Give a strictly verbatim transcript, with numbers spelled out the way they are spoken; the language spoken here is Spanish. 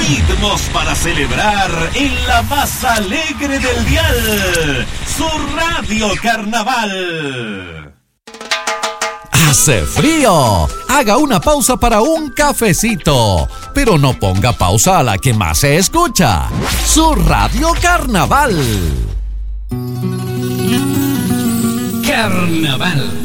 Ritmos para celebrar en la más alegre del dial, su Radio Carnaval. ¡Hace frío! Haga una pausa para un cafecito, pero no ponga pausa a la que más se escucha, su Radio Carnaval. Carnaval.